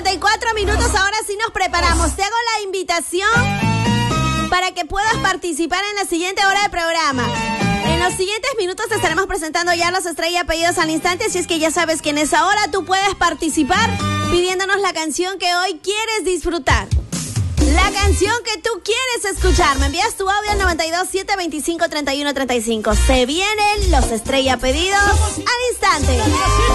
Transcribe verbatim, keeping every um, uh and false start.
cincuenta y cuatro minutos, ahora sí nos preparamos. Te hago la invitación para que puedas participar en la siguiente hora de programa. En los siguientes minutos te estaremos presentando ya los estrella apellidos al instante, así es que ya sabes que en esa hora tú puedes participar pidiéndonos la canción que hoy quieres disfrutar. La canción que tú quieres escuchar. Me envías tu audio al noventa y dos, siete veinticinco, treinta y uno, treinta y cinco. Se vienen los estrella pedidos al instante.